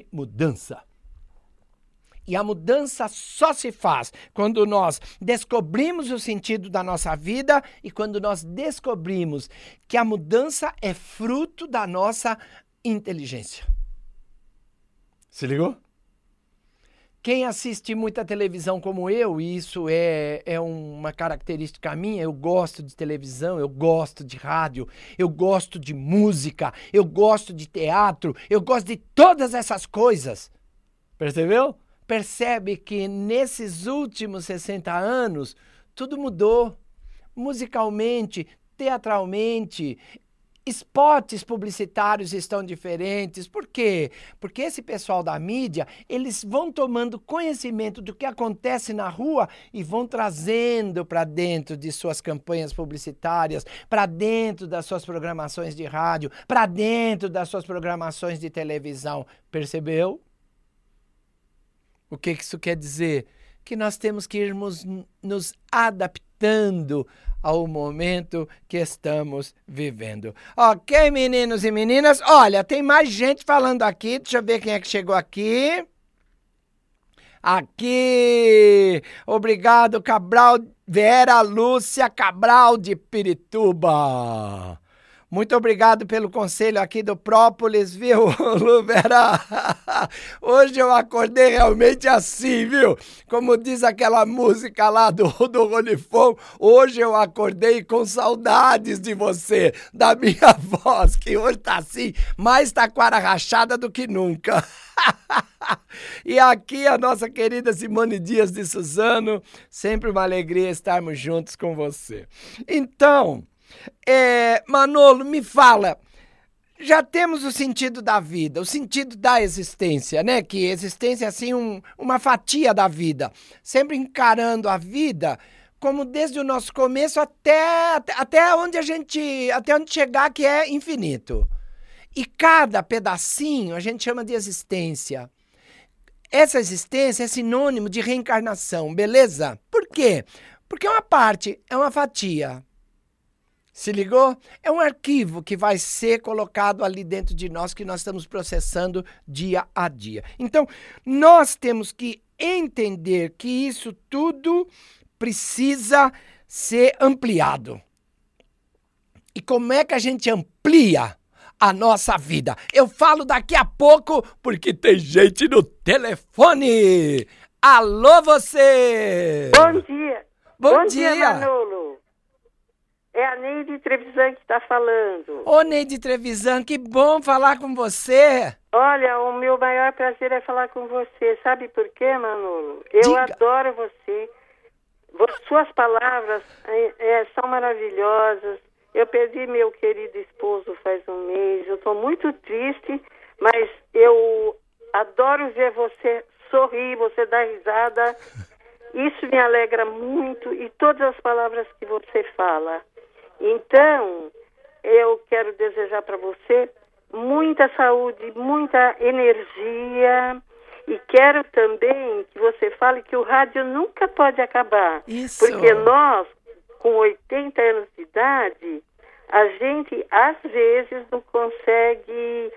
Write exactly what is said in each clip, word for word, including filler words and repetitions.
mudança. E a mudança só se faz quando nós descobrimos o sentido da nossa vida e quando nós descobrimos que a mudança é fruto da nossa inteligência. Se ligou? Quem assiste muita televisão como eu, e isso é, é uma característica minha, eu gosto de televisão, eu gosto de rádio, eu gosto de música, eu gosto de teatro, eu gosto de todas essas coisas. Percebeu? Percebe que nesses últimos sessenta anos, tudo mudou. Musicalmente, teatralmente, spots publicitários estão diferentes. Por quê? Porque esse pessoal da mídia, eles vão tomando conhecimento do que acontece na rua e vão trazendo para dentro de suas campanhas publicitárias, para dentro das suas programações de rádio, para dentro das suas programações de televisão. Percebeu? O que isso quer dizer? Que nós temos que irmos nos adaptando ao momento que estamos vivendo. Ok, meninos e meninas? Olha, tem mais gente falando aqui. Deixa eu ver quem é que chegou aqui. Aqui! Obrigado, Cabral, Vera Lúcia Cabral de Pirituba. Muito obrigado pelo conselho aqui do Própolis, viu, Luvera? Hoje eu acordei realmente assim, viu? Como diz aquela música lá do, do Rolifon, hoje eu acordei com saudades de você, da minha voz, que hoje tá assim, mais taquara rachada do que nunca. E aqui a nossa querida Simone Dias de Suzano, sempre uma alegria estarmos juntos com você. Então... É, Manolo, me fala, já temos o sentido da vida, o sentido da existência, né? Que existência é assim um, uma fatia da vida, sempre encarando a vida como desde o nosso começo até, até, até onde a gente, até onde chegar, que é infinito. E cada pedacinho a gente chama de existência. Essa existência é sinônimo de reencarnação, beleza? Por quê? Porque é uma parte, é uma fatia. Se ligou? É um arquivo que vai ser colocado ali dentro de nós, que nós estamos processando dia a dia. Então, nós temos que entender que isso tudo precisa ser ampliado. E como é que a gente amplia a nossa vida? Eu falo daqui a pouco, porque tem gente no telefone. Alô, você! Bom dia! Bom, Bom dia, dia, Manolo! É a Neide Trevisan que está falando. Ô, Neide Trevisan, que bom falar com você. Olha, o meu maior prazer é falar com você. Sabe por quê, Manolo? Eu Diga. adoro você. Suas palavras é, é, são maravilhosas. Eu perdi meu querido esposo faz um mês. Eu estou muito triste, mas eu adoro ver você sorrir, você dar risada. Isso me alegra muito, e todas as palavras que você fala. Então, eu quero desejar para você muita saúde, muita energia, e quero também que você fale que o rádio nunca pode acabar. Isso. Porque nós, com oitenta anos de idade, a gente às vezes não consegue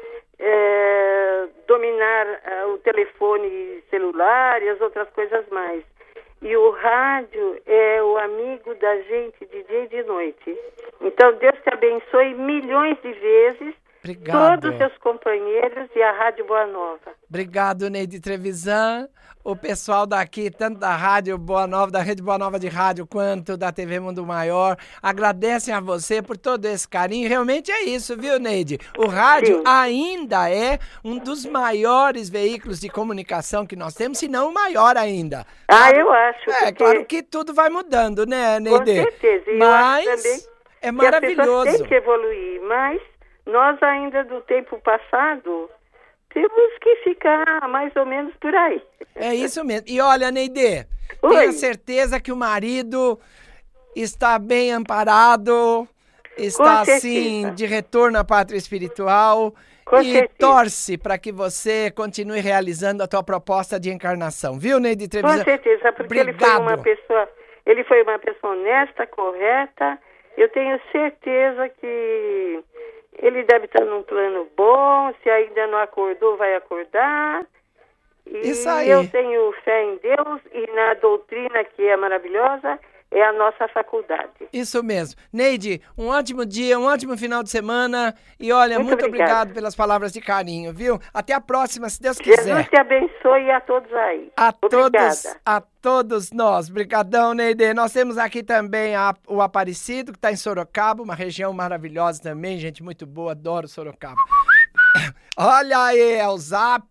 é, dominar é, o telefone celular e as outras coisas mais. E o rádio é o amigo da gente de dia e de noite. Então, Deus te abençoe milhões de vezes. Obrigado. Todos os seus companheiros e a Rádio Boa Nova. Obrigado, Neide Trevisan. O pessoal daqui, tanto da Rádio Boa Nova, da Rede Boa Nova de Rádio, quanto da T V Mundo Maior, agradecem a você por todo esse carinho. Realmente é isso, viu, Neide? O rádio Sim. ainda é um dos maiores veículos de comunicação que nós temos, se não o maior ainda. Ah, claro, eu acho. É, porque... claro que tudo vai mudando, né, Neide? Com certeza. E mas eu acho também é maravilhoso. Que as pessoas têm que evoluir, mas nós ainda do tempo passado temos que ficar mais ou menos por aí. É isso mesmo. E olha, Neide, tenha certeza que o marido está bem amparado, está assim de retorno à pátria espiritual. Com e certeza. Torce para que você continue realizando a tua proposta de encarnação, viu, Neide Trevisan? Com certeza, porque Obrigado. ele foi uma pessoa, ele foi uma pessoa honesta, correta. Eu tenho certeza que ele deve estar num plano bom, se ainda não acordou, vai acordar. E Isso aí. eu tenho fé em Deus e na doutrina que é maravilhosa, é a nossa faculdade. Isso mesmo. Neide, um ótimo dia, um ótimo final de semana. E olha, muito, Muito obrigado obrigada. pelas palavras de carinho, viu? Até a próxima, se Deus quiser. Jesus te abençoe a todos aí. A Obrigada. todos, a todos nós. Obrigadão, Neide. Nós temos aqui também a- o Aparecido, que está em Sorocaba, uma região maravilhosa também, gente muito boa, adoro Sorocaba. Olha aí, é o Zap!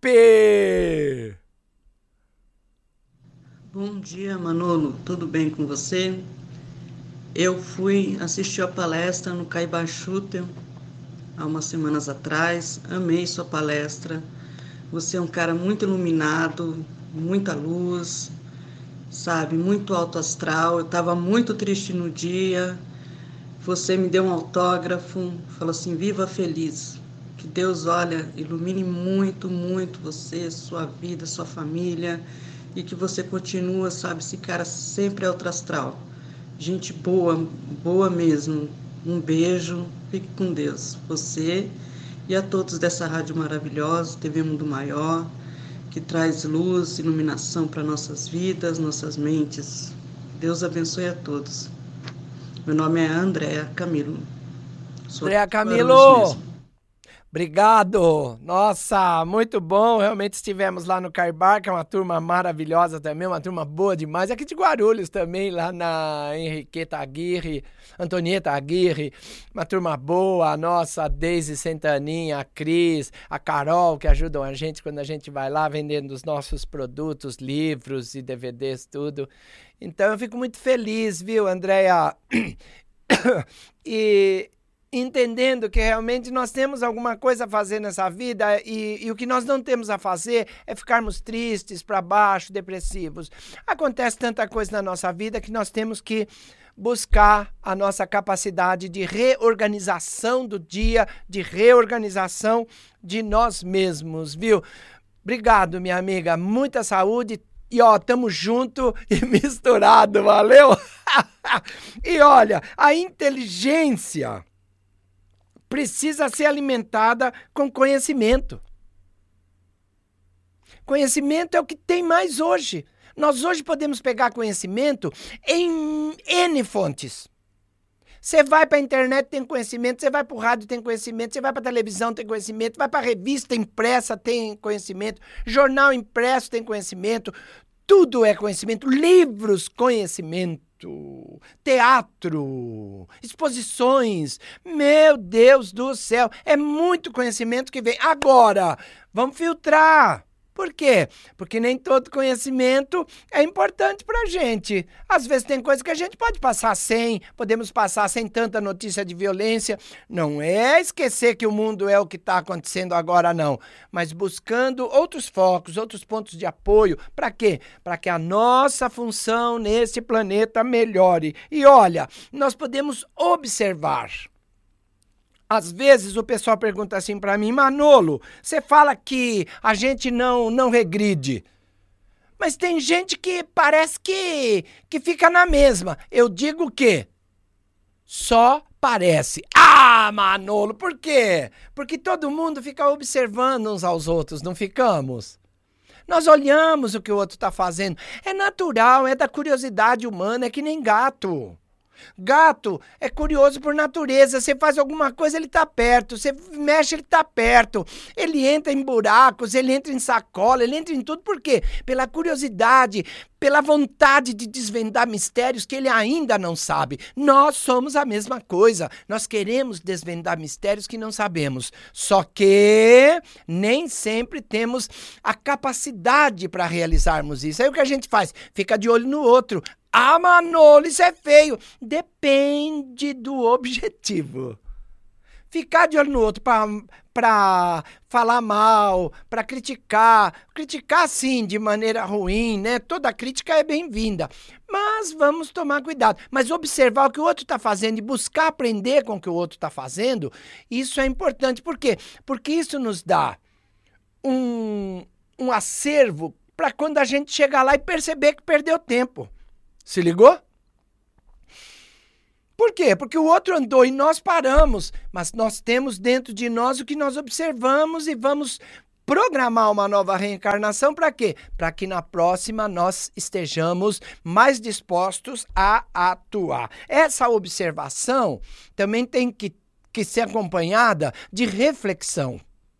Bom dia, Manolo. Tudo bem com você? Eu fui assistir a palestra no Caiba Schutel há umas semanas atrás. Amei sua palestra. Você é um cara muito iluminado, muita luz, sabe? Muito alto astral. Eu estava muito triste no dia. Você me deu um autógrafo, falou assim, viva feliz. Que Deus, olha, ilumine muito, muito você, sua vida, sua família. E que você continua, sabe, esse cara sempre alto astral. Gente boa, boa mesmo. Um beijo, fique com Deus. Você e a todos dessa rádio maravilhosa, T V Mundo Maior, que traz luz, iluminação para nossas vidas, nossas mentes. Deus abençoe a todos. Meu nome é Andréa Camilo. Sou Andréa de Guarulhos Camilo! mesmo. Obrigado! Nossa, muito bom. Realmente estivemos lá no Caibar, que é uma turma maravilhosa também, uma turma boa demais. Aqui de Guarulhos também, lá na Henriqueta Aguirre, Antonieta Aguirre, uma turma boa. A nossa, a Deise Sentaninha, a Cris, a Carol, que ajudam a gente quando a gente vai lá vendendo os nossos produtos, livros e D V Ds, tudo. Então eu fico muito feliz, viu, Andréa? E entendendo que realmente nós temos alguma coisa a fazer nessa vida e, e o que nós não temos a fazer é ficarmos tristes, para baixo, depressivos. Acontece tanta coisa na nossa vida que nós temos que buscar a nossa capacidade de reorganização do dia, de reorganização de nós mesmos, viu? Obrigado, minha amiga. Muita saúde. E ó, tamo junto e misturado, valeu? E olha, a inteligência precisa ser alimentada com conhecimento. Conhecimento é o que tem mais hoje. Nós hoje podemos pegar conhecimento em N fontes. Você vai para a internet, tem conhecimento, você vai para o rádio, tem conhecimento, você vai para a televisão, tem conhecimento, vai para a revista impressa, tem conhecimento, jornal impresso, tem conhecimento, tudo é conhecimento, livros, conhecimento. Teatro, exposições, meu Deus do céu, é muito conhecimento que vem. Agora, vamos filtrar. Por quê? Porque nem todo conhecimento é importante pra gente. Às vezes tem coisa que a gente pode passar sem, podemos passar sem tanta notícia de violência. Não é esquecer que o mundo é o que está acontecendo agora, não. Mas buscando outros focos, outros pontos de apoio. Para quê? Para que a nossa função nesse planeta melhore. E olha, nós podemos observar. Às vezes o pessoal pergunta assim pra mim, Manolo, você fala que a gente não, não regride. Mas tem gente que parece que, que fica na mesma. Eu digo que só parece. Ah, Manolo, por quê? Porque todo mundo fica observando uns aos outros, não ficamos? Nós olhamos o que o outro está fazendo. É natural, é da curiosidade humana, é que nem gato. Gato é curioso por natureza, você faz alguma coisa, ele tá perto, você mexe, ele tá perto, ele entra em buracos, ele entra em sacola, ele entra em tudo, por quê? Pela curiosidade, pela vontade de desvendar mistérios que ele ainda não sabe. Nós somos a mesma coisa, nós queremos desvendar mistérios que não sabemos, só que nem sempre temos a capacidade para realizarmos isso. Aí o que a gente faz? Fica de olho no outro. Ah, Manolo, isso é feio. Depende do objetivo. Ficar de olho no outro para falar mal, para criticar. Criticar, sim, de maneira ruim, né? Toda crítica é bem-vinda. Mas vamos tomar cuidado. Mas observar o que o outro está fazendo e buscar aprender com o que o outro está fazendo, isso é importante. Por quê? Porque isso nos dá um, um acervo para quando a gente chegar lá e perceber que perdeu tempo. Se ligou? Por quê? Porque o outro andou e nós paramos, mas nós temos dentro de nós o que nós observamos e vamos programar uma nova reencarnação para quê? Para que na próxima nós estejamos mais dispostos a atuar. Essa observação também tem que, que ser acompanhada de reflexão.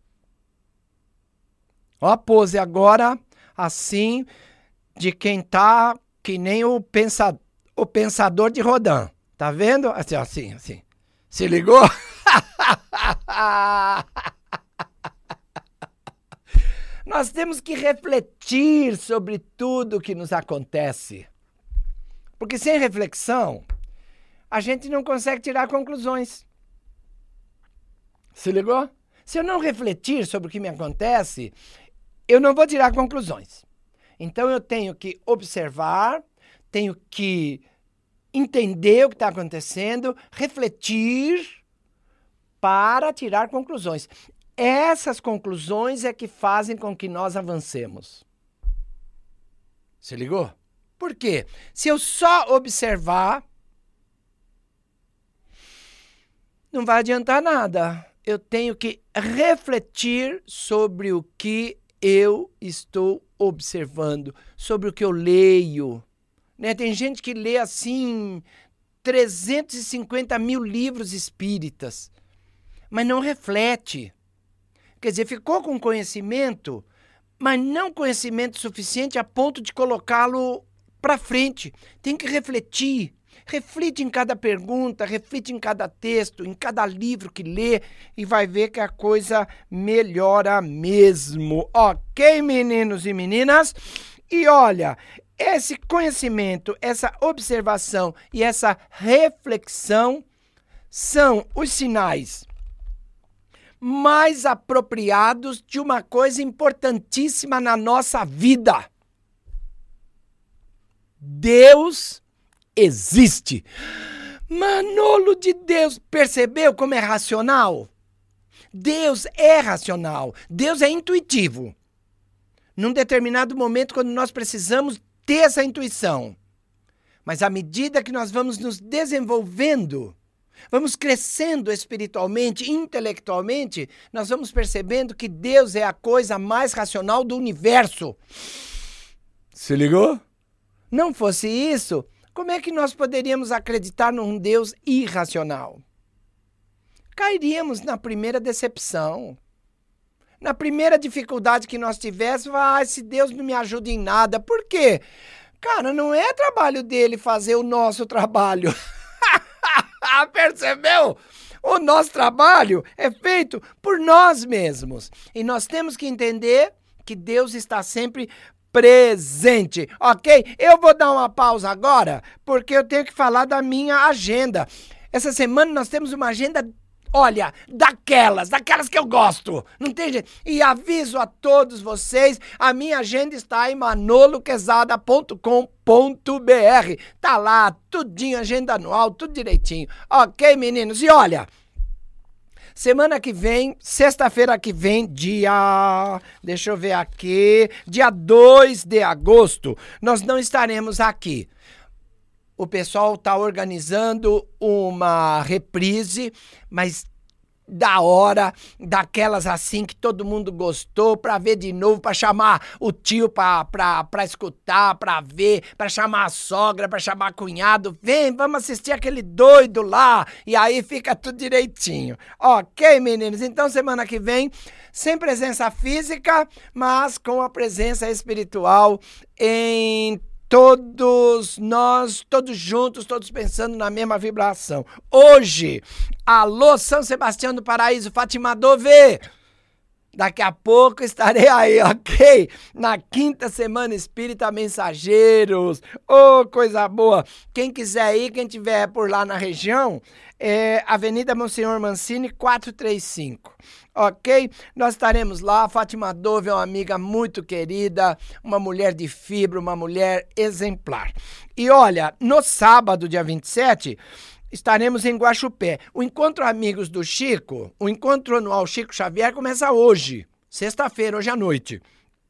Ó a pose agora, assim, de quem tá que nem o, pensa, o pensador de Rodin. Tá vendo? Assim, assim, assim. Se ligou? Nós temos que refletir sobre tudo que nos acontece. Porque sem reflexão, a gente não consegue tirar conclusões. Se ligou? Se eu não refletir sobre o que me acontece, eu não vou tirar conclusões. Então eu tenho que observar, tenho que entender o que está acontecendo, refletir para tirar conclusões. Essas conclusões é que fazem com que nós avancemos. Se ligou? Por quê? Se eu só observar, não vai adiantar nada. Eu tenho que refletir sobre o que eu estou observando, sobre o que eu leio. Né? Tem gente que lê assim trezentos e cinquenta mil livros espíritas, mas não reflete. Quer dizer, ficou com conhecimento, mas não conhecimento suficiente a ponto de colocá-lo para frente. Tem que refletir. Reflite em cada pergunta, reflite em cada texto, em cada livro que lê e vai ver que a coisa melhora mesmo. Ok, meninos e meninas? E olha, esse conhecimento, essa observação e essa reflexão são os sinais mais apropriados de uma coisa importantíssima na nossa vida. Deus existe. Manolo de Deus, percebeu como é racional? Deus é racional, Deus é intuitivo. Num determinado momento, quando nós precisamos ter essa intuição. Mas à medida que nós vamos nos desenvolvendo, vamos crescendo espiritualmente, intelectualmente, nós vamos percebendo que Deus é a coisa mais racional do universo. Se ligou? Não fosse isso, como é que nós poderíamos acreditar num Deus irracional? Cairíamos na primeira decepção. Na primeira dificuldade que nós tivéssemos, ah, esse Deus não me ajuda em nada. Por quê? Cara, não é trabalho dele fazer o nosso trabalho. Percebeu? O nosso trabalho é feito por nós mesmos. E nós temos que entender que Deus está sempre presente, ok? Eu vou dar uma pausa agora, porque eu tenho que falar da minha agenda. Essa semana nós temos uma agenda, olha, daquelas, daquelas que eu gosto. Não tem jeito. E aviso a todos vocês, a minha agenda está em manolo quezada ponto com ponto br. Tá lá, tudinho, agenda anual, tudo direitinho. Ok, meninos? E olha, semana que vem, sexta-feira que vem, dia... Deixa eu ver aqui. Dia dois de agosto, nós não estaremos aqui. O pessoal está organizando uma reprise, mas da hora, daquelas assim que todo mundo gostou, para ver de novo, para chamar o tio para escutar, para ver, para chamar a sogra, para chamar o cunhado. Vem, vamos assistir aquele doido lá, e aí fica tudo direitinho. Ok, meninos? Então, semana que vem, sem presença física, mas com a presença espiritual em todos nós, todos juntos, todos pensando na mesma vibração. Hoje, alô São Sebastião do Paraíso, Fátima Dove. Daqui a pouco estarei aí, ok? Na quinta semana espírita Mensageiros. Oh, coisa boa. Quem quiser ir, quem tiver por lá na região, é Avenida Monsenhor Mancini, quatrocentos e trinta e cinco. Ok? Nós estaremos lá. A Fátima Dove é uma amiga muito querida, uma mulher de fibra, uma mulher exemplar. E olha, no sábado, dia vinte e sete, estaremos em Guaxupé. O Encontro Amigos do Chico, o Encontro Anual Chico Xavier começa hoje, sexta-feira, hoje à noite.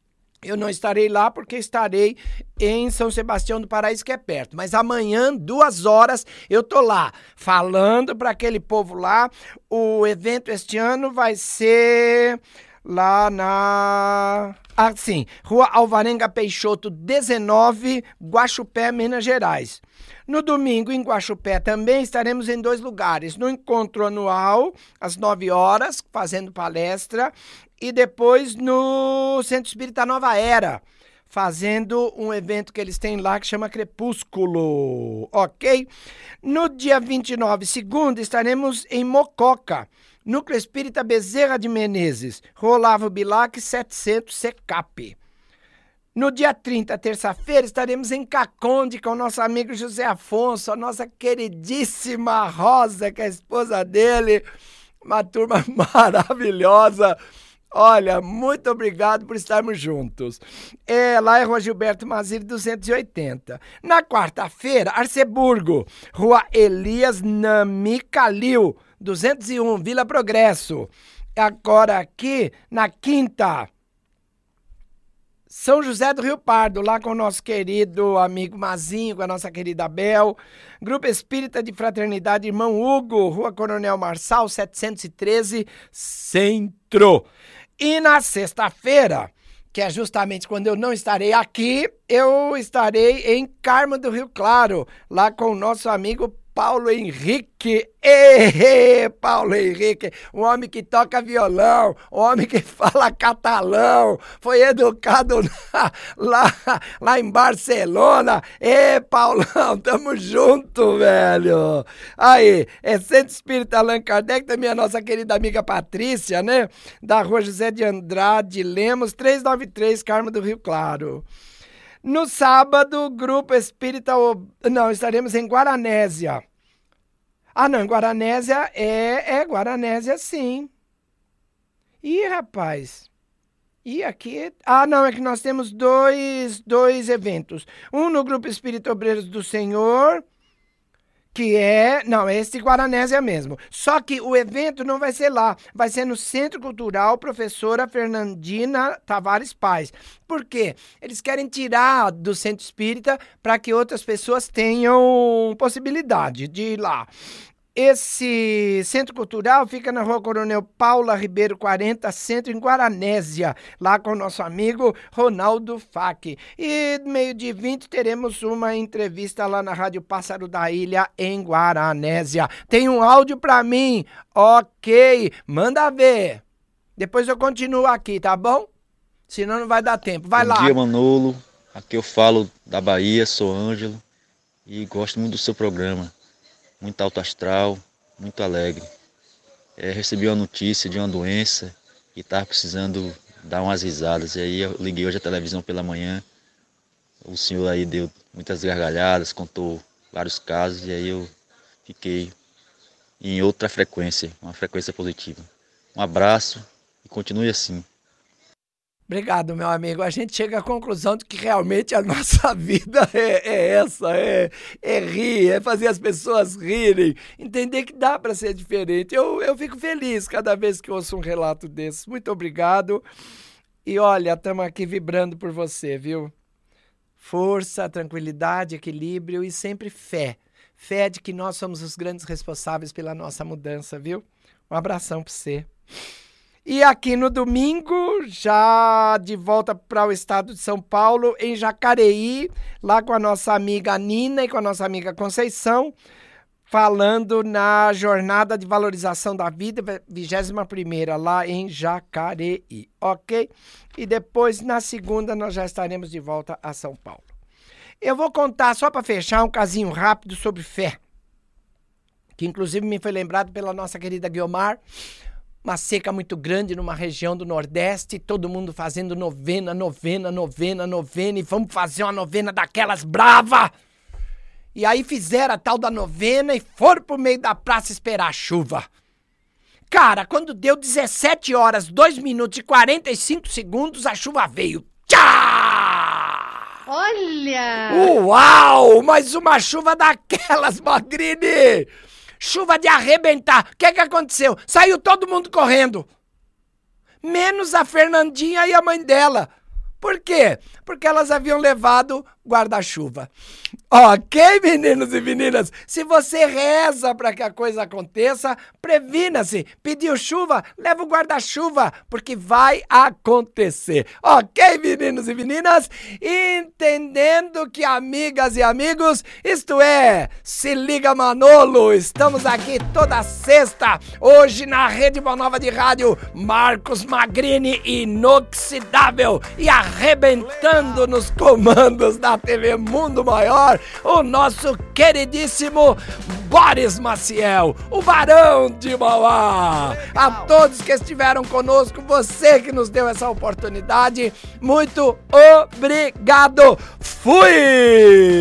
Eu não estarei lá porque estarei em São Sebastião do Paraíso, que é perto. Mas amanhã, duas horas, eu tô lá, falando para aquele povo lá. O evento este ano vai ser lá na... Ah, sim, Rua Alvarenga Peixoto, dezenove, Guaxupé, Minas Gerais. No domingo, em Guaxupé, também estaremos em dois lugares. No encontro anual, às nove horas, fazendo palestra. E depois no Centro Espírita Nova Era, fazendo um evento que eles têm lá que chama Crepúsculo, ok? No dia vinte e nove, segunda, estaremos em Mococa, Núcleo Espírita Bezerra de Menezes, Rua Olavo Bilac, setecentos, Secap. No dia trinta, terça-feira, estaremos em Caconde com o nosso amigo José Afonso, a nossa queridíssima Rosa, que é a esposa dele, uma turma maravilhosa. Olha, muito obrigado por estarmos juntos. É, lá é Rua Gilberto Mazir, duzentos e oitenta. Na quarta-feira, Arceburgo, Rua Elias Namicalil, duzentos e um, Vila Progresso. Agora aqui, na quinta, São José do Rio Pardo, lá com o nosso querido amigo Mazinho, com a nossa querida Bel. Grupo Espírita de Fraternidade Irmão Hugo, Rua Coronel Marçal, setecentos e treze, Centro. E na sexta-feira, que é justamente quando eu não estarei aqui, eu estarei em Carmo do Rio Claro, lá com o nosso amigo Paulo Henrique. Ê, Paulo Henrique, um homem que toca violão, um homem que fala catalão, foi educado na, lá, lá em Barcelona. Ê, Paulão, tamo junto, velho. Aí, é Centro Espírita Allan Kardec, também a nossa querida amiga Patrícia, né? Da Rua José de Andrade Lemos, trezentos e noventa e três, Carmo do Rio Claro. No sábado, Grupo Espírita... Não, estaremos em Guaranésia. Ah, não, em Guaranésia é... É Guaranésia, sim. Ih, rapaz. E aqui... Ah, não, é que nós temos dois, dois eventos. Um no Grupo Espírita Obreiros do Senhor... Que é... Não, é esse de Guaranésia mesmo. Só que o evento não vai ser lá. Vai ser no Centro Cultural Professora Fernandina Tavares Paz. Por quê? Eles querem tirar do Centro Espírita para que outras pessoas tenham possibilidade de ir lá. Esse Centro Cultural fica na Rua Coronel Paula Ribeiro quarenta, Centro, em Guaranésia, lá com o nosso amigo Ronaldo Fac. E meio-dia e vinte teremos uma entrevista lá na Rádio Pássaro da Ilha, em Guaranésia. Tem um áudio pra mim? Ok, manda ver. Depois eu continuo aqui, tá bom? Senão não vai dar tempo. Vai lá. Bom dia, Manolo. Aqui eu falo da Bahia, sou Ângelo e gosto muito do seu programa. Muito alto astral, muito alegre. É, recebi uma notícia de uma doença e estava precisando dar umas risadas. E aí eu liguei hoje a televisão pela manhã. O senhor aí deu muitas gargalhadas, contou vários casos e aí eu fiquei em outra frequência, uma frequência positiva. Um abraço e continue assim. Obrigado, meu amigo. A gente chega à conclusão de que realmente a nossa vida é, é essa, é, é rir, é fazer as pessoas rirem, entender que dá para ser diferente. Eu, eu fico feliz cada vez que eu ouço um relato desses. Muito obrigado. E olha, estamos aqui vibrando por você, viu? Força, tranquilidade, equilíbrio e sempre fé. Fé de que nós somos os grandes responsáveis pela nossa mudança, viu? Um abração para você. E aqui no domingo, já de volta para o estado de São Paulo, em Jacareí, lá com a nossa amiga Nina e com a nossa amiga Conceição, falando na Jornada de Valorização da Vida, vigésima primeira, lá em Jacareí, ok? E depois, na segunda, nós já estaremos de volta a São Paulo. Eu vou contar, só para fechar, um casinho rápido sobre fé, que inclusive me foi lembrado pela nossa querida Guiomar. Uma seca muito grande numa região do Nordeste, todo mundo fazendo novena, novena, novena, novena, e vamos fazer uma novena daquelas brava. E aí fizeram a tal da novena e foram pro meio da praça esperar a chuva. Cara, quando deu dezessete horas, dois minutos e quarenta e cinco segundos, a chuva veio. Tchá! Olha! Uau! Mais uma chuva daquelas, Madrini! Chuva de arrebentar. O que que aconteceu? Saiu todo mundo correndo. Menos a Fernandinha e a mãe dela. Por quê? Porque elas haviam levado guarda-chuva. Ok, meninos e meninas? Se você reza para que a coisa aconteça, previna-se. Pediu chuva, leva o guarda-chuva, porque vai acontecer. Ok, meninos e meninas? Entendendo que, amigas e amigos, isto é, se liga Manolo, estamos aqui toda sexta, hoje na Rede Boa Nova de Rádio, Marcos Magrini, inoxidável, e arrebentando nos comandos da T V Mundo Maior, o nosso queridíssimo Boris Maciel, o Barão de Mauá. A todos que estiveram conosco, você que nos deu essa oportunidade, muito obrigado. Fui!